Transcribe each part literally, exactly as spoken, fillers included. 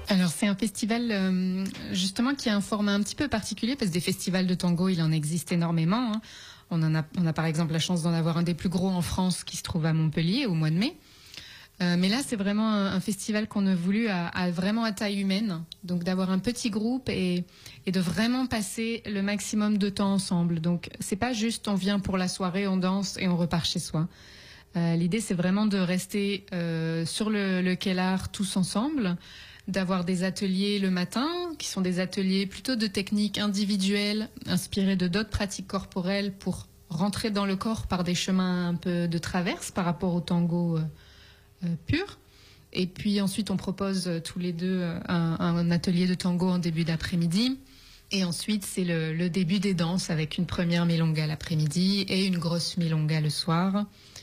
Alors c'est un festival euh, justement qui a un format un petit peu particulier parce que des festivals de tango il en existe énormément. Hein. On en a, on a par exemple la chance d'en avoir un des plus gros en France qui se trouve à Montpellier au mois de mai. Euh, mais là c'est vraiment un, un festival qu'on a voulu à, à vraiment à taille humaine, donc d'avoir un petit groupe et, et de vraiment passer le maximum de temps ensemble. Donc c'est pas juste on vient pour la soirée, on danse et on repart chez soi. Euh, l'idée c'est vraiment de rester euh, sur le, le Kellar tous ensemble, d'avoir des ateliers le matin, qui sont des ateliers plutôt de techniques individuelles, inspirées de d'autres pratiques corporelles pour rentrer dans le corps par des chemins un peu de traverse par rapport au tango euh, euh, pur. Et puis ensuite, on propose euh, tous les deux euh, un, un atelier de tango en début d'après-midi. Et ensuite, c'est le, le début des danses avec une première milonga l'après-midi et une grosse milonga le soir.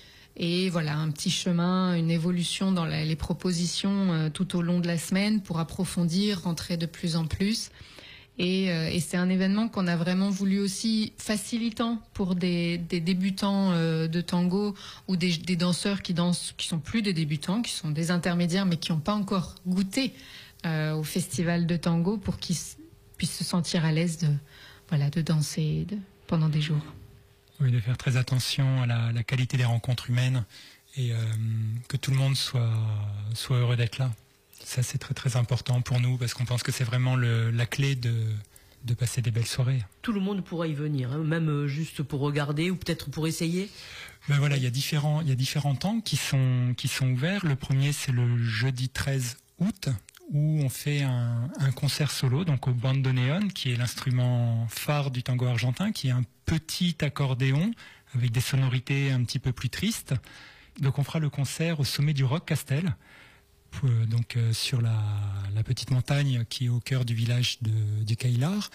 Et voilà, un petit chemin, une évolution dans la, les propositions euh, tout au long de la semaine pour approfondir, rentrer de plus en plus. Et, euh, et c'est un événement qu'on a vraiment voulu aussi facilitant pour des, des débutants euh, de tango ou des, des danseurs qui dansent, qui sont plus des débutants, qui sont des intermédiaires mais qui n'ont pas encore goûté euh, au festival de tango pour qu'ils puissent se sentir à l'aise de, voilà, de danser de, pendant des jours. Oui, de faire très attention à la, la qualité des rencontres humaines et euh, que tout le monde soit, soit heureux d'être là. Ça, c'est très très important pour nous parce qu'on pense que c'est vraiment le, la clé de, de passer des belles soirées. Tout le monde pourra y venir, hein, même juste pour regarder ou peut-être pour essayer. Ben voilà, il y a différents, il y a différents temps qui sont, qui sont ouverts. Le premier, c'est le jeudi treize août. Où on fait un, un concert solo, donc au bandoneon, qui est l'instrument phare du tango argentin, qui est un petit accordéon avec des sonorités un petit peu plus tristes. Donc on fera le concert au sommet du Roc Castel, euh, donc euh, sur la, la petite montagne qui est au cœur du village de, du Kellar.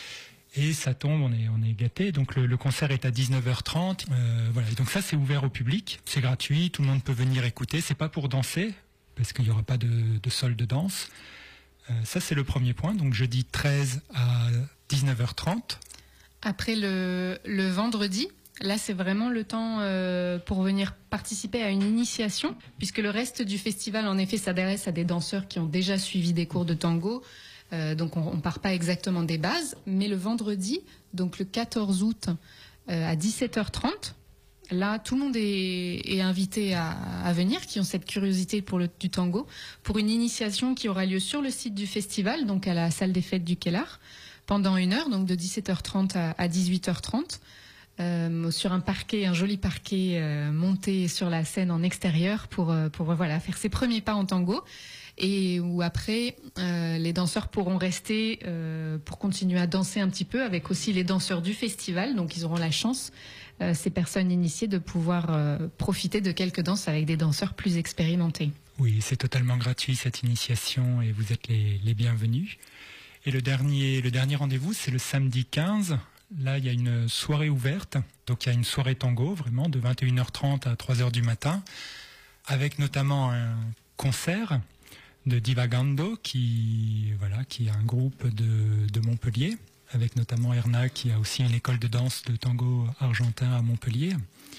Et ça tombe, on est, on est gâtés. Donc le, le concert est à dix-neuf heures trente. Euh, voilà. Et donc ça, c'est ouvert au public, c'est gratuit, tout le monde peut venir écouter. C'est pas pour danser, parce qu'il n'y aura pas de, de sol de danse. Euh, ça, c'est le premier point. Donc, jeudi treize à dix-neuf heures trente. Après, le, le vendredi, là, c'est vraiment le temps euh, pour venir participer à une initiation, puisque le reste du festival, en effet, s'adresse à des danseurs qui ont déjà suivi des cours de tango. Euh, donc, on ne part pas exactement des bases. Mais le vendredi, donc le quatorze août, euh, à dix-sept heures trente, là, tout le monde est, est invité à, à venir, qui ont cette curiosité pour le, du tango, pour une initiation qui aura lieu sur le site du festival, donc à la salle des fêtes du Kellar, pendant une heure, donc de dix-sept heures trente à, à dix-huit heures trente, euh, sur un parquet, un joli parquet euh, monté sur la scène en extérieur pour, euh, pour voilà, faire ses premiers pas en tango. Et où après, euh, les danseurs pourront rester euh, pour continuer à danser un petit peu avec aussi les danseurs du festival. Donc, ils auront la chance, euh, ces personnes initiées, de pouvoir euh, profiter de quelques danses avec des danseurs plus expérimentés. Oui, c'est totalement gratuit cette initiation et vous êtes les, les bienvenus. Et le dernier, le dernier rendez-vous, c'est le samedi quinze. Là, il y a une soirée ouverte. Donc, il y a une soirée tango, vraiment, de vingt et une heures trente à trois heures du matin, avec notamment un concert de Divagando, qui, voilà, qui est un groupe de, de Montpellier, avec notamment Erna, qui a aussi une école de danse de tango argentin à Montpellier.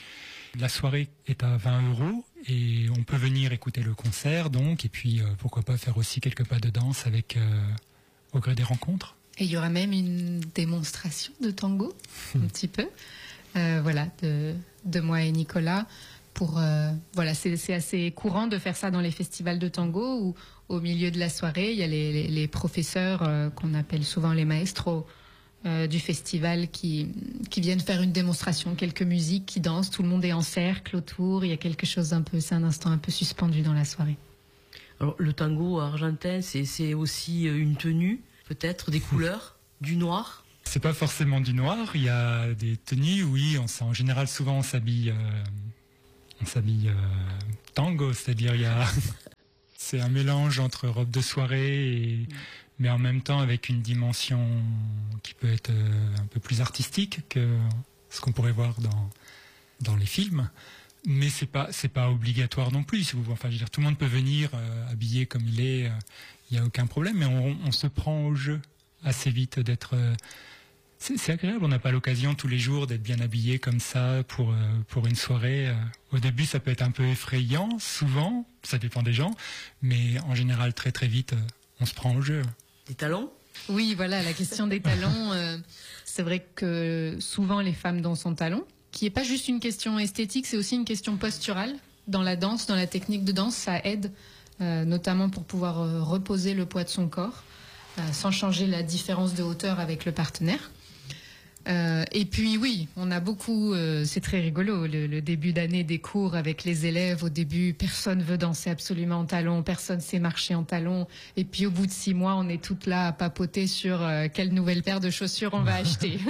La soirée est à vingt euros et on peut venir écouter le concert, donc, et puis euh, pourquoi pas faire aussi quelques pas de danse avec euh, au gré des rencontres. Et il y aura même une démonstration de tango, un petit peu, euh, voilà, de, de moi et Nicolas. Pour, euh, voilà, c'est, c'est assez courant de faire ça dans les festivals de tango où au milieu de la soirée, il y a les, les, les professeurs euh, qu'on appelle souvent les maestros euh, du festival qui, qui viennent faire une démonstration, quelques musiques qui dansent, tout le monde est en cercle autour, il y a quelque chose un peu, c'est un instant un peu suspendu dans la soirée. Alors le tango argentin, c'est, c'est aussi une tenue, peut-être des couleurs, du noir. C'est pas forcément du noir, il y a des tenues, oui, on, en général souvent on s'habille... Euh, On s'habille euh, tango, c'est-à-dire il y a c'est un mélange entre robe de soirée et mais en même temps avec une dimension qui peut être euh, un peu plus artistique que ce qu'on pourrait voir dans dans les films. Mais c'est pas c'est pas obligatoire non plus. Enfin, je veux dire, tout le monde peut venir euh, habillé comme il est, il euh, y a aucun problème. Mais on, on se prend au jeu assez vite d'être euh, C'est, c'est agréable, on n'a pas l'occasion tous les jours d'être bien habillé comme ça pour, euh, pour une soirée. Au début, ça peut être un peu effrayant, souvent, ça dépend des gens, mais en général, très très vite, on se prend au jeu. Des talons? Oui, voilà, la question des talons. Euh, c'est vrai que souvent les femmes dansent en talons, qui n'est pas juste une question esthétique, c'est aussi une question posturale. Dans la danse, dans la technique de danse, ça aide, euh, notamment pour pouvoir euh, reposer le poids de son corps, euh, sans changer la différence de hauteur avec le partenaire. Euh, et puis oui, on a beaucoup, euh, c'est très rigolo, le, le début d'année des cours avec les élèves. Au début, personne veut danser absolument en talons, personne sait marcher en talons. Et puis au bout de six mois, on est toutes là à papoter sur euh, quelle nouvelle paire de chaussures on va acheter.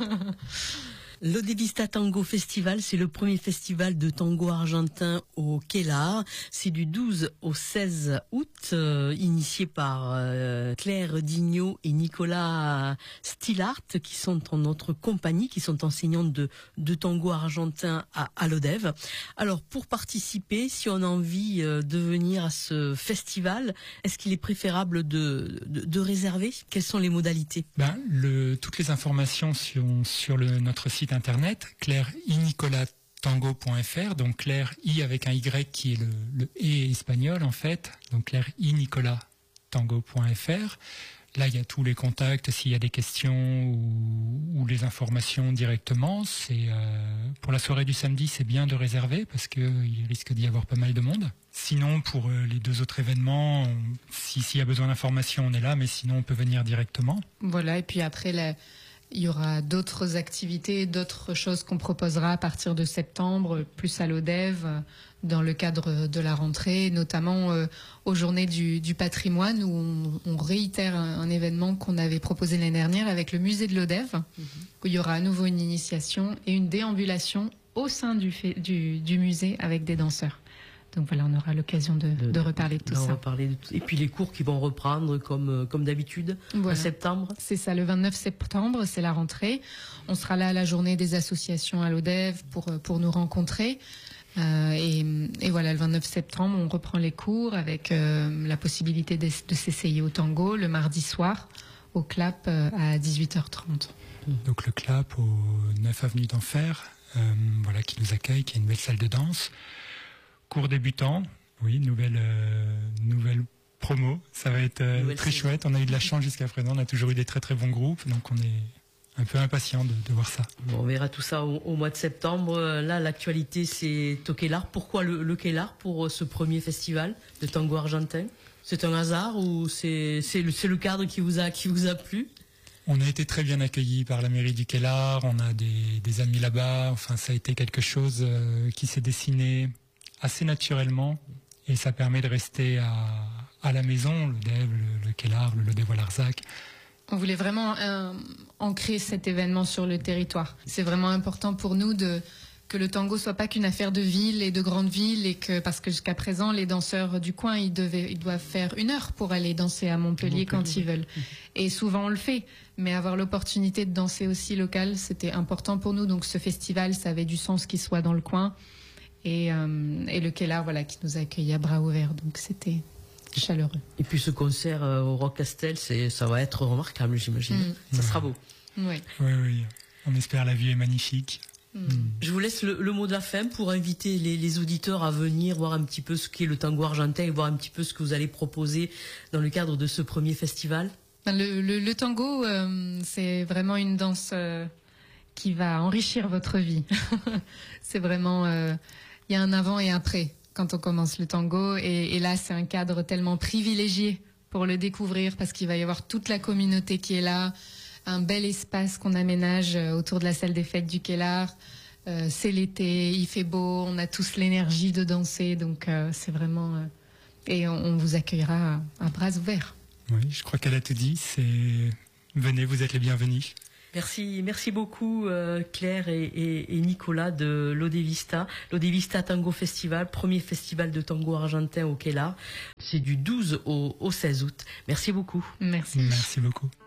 L'Odevista Tango Festival, c'est le premier festival de tango argentin au Kellar. C'est du douze au seize août, euh, initié par euh, Claire Dignot et Nicolas Stillart, qui sont en notre compagnie, qui sont enseignantes de, de tango argentin à, à l'Odev. Alors, pour participer, si on a envie euh, de venir à ce festival, est-ce qu'il est préférable de, de, de réserver? Quelles sont les modalités? Ben, le, toutes les informations sont sur le, notre site internet, claire i nicolas tango point f r, donc Claire I avec un Y qui est le, le E espagnol en fait, donc claire i nicolas tango point f r. Là, il y a tous les contacts, s'il y a des questions ou, ou les informations directement. C'est euh, pour la soirée du samedi, c'est bien de réserver parce que il risque d'y avoir pas mal de monde. Sinon, pour euh, les deux autres événements, on, si, s'il y a besoin d'informations, on est là, mais sinon, on peut venir directement. Voilà, et puis après, la... il y aura d'autres activités, d'autres choses qu'on proposera à partir de septembre, plus à l'Odev, dans le cadre de la rentrée, notamment euh, aux Journées du, du patrimoine, où on, on réitère un, un événement qu'on avait proposé l'année dernière avec le musée de l'Odev, mmh. où il y aura à nouveau une initiation et une déambulation au sein du, fait, du, du musée avec des danseurs. Donc voilà, on aura l'occasion de, de, de reparler de tout ça. Reparler de tout. Et puis les cours qui vont reprendre comme, comme d'habitude, voilà. En septembre. C'est ça, le vingt-neuf septembre, c'est la rentrée. On sera là à la journée des associations à l'Odev pour, pour nous rencontrer. Euh, et, et voilà, le vingt-neuf septembre, on reprend les cours avec euh, la possibilité de, de s'essayer au tango le mardi soir au Clap euh, à dix-huit heures trente. Donc le Clap au neuf avenue d'Enfer, euh, voilà, qui nous accueille, qui est une belle salle de danse. Cours débutant, oui, nouvelle, euh, nouvelle promo, ça va être euh, très saison. Chouette. On a eu de la chance jusqu'à présent, on a toujours eu des très très bons groupes, donc on est un peu impatient de, de voir ça. Bon, on verra tout ça au, au mois de septembre. Là, l'actualité, c'est au Kellar. Pourquoi le, le Kellar pour ce premier festival de tango argentin? C'est un hasard ou c'est le, le cadre qui vous a, qui vous a plu? On a été très bien accueillis par la mairie du Kellar, on a des, des amis là-bas, enfin ça a été quelque chose euh, qui s'est dessiné assez naturellement et ça permet de rester à, à la maison, le Dev, le, le Kellar, le Lodève à Larzac. On voulait vraiment euh, ancrer cet événement sur le territoire. C'est vraiment important pour nous de, que le tango soit pas qu'une affaire de ville et de grande ville, et que, parce que jusqu'à présent, les danseurs du coin, ils, devaient, ils doivent faire une heure pour aller danser à Montpellier, Montpellier. quand ils veulent. Et souvent, on le fait. Mais avoir l'opportunité de danser aussi local, c'était important pour nous. Donc ce festival, ça avait du sens qu'il soit dans le coin. Et, euh, et le Kellar, voilà, qui nous a accueillis à bras ouverts. Donc c'était chaleureux. Et puis ce concert euh, au Rock Castel, ça va être remarquable, j'imagine. Mmh. Ça ouais. sera beau. Oui. Oui, oui. On espère, la vue est magnifique. Mmh. Mmh. Je vous laisse le, le mot de la fin pour inviter les, les auditeurs à venir voir un petit peu ce qu'est le tango argentin et voir un petit peu ce que vous allez proposer dans le cadre de ce premier festival. Le, le, le tango, euh, c'est vraiment une danse euh, qui va enrichir votre vie. C'est vraiment... Euh, il y a un avant et un après quand on commence le tango. Et, et là, c'est un cadre tellement privilégié pour le découvrir parce qu'il va y avoir toute la communauté qui est là, un bel espace qu'on aménage autour de la salle des fêtes du Kellar. Euh, c'est l'été, il fait beau, on a tous l'énergie de danser. Donc, euh, c'est vraiment... Euh, et on, on vous accueillera à, à bras ouverts. Oui, je crois qu'elle a tout dit. C'est venez, vous êtes les bienvenus. Merci, merci beaucoup euh, Claire et, et, et Nicolas de l'Odevista, l'Odevista Tango Festival, premier festival de tango argentin au Kellar. C'est du douze au, au seize août. Merci beaucoup. Merci. Merci beaucoup.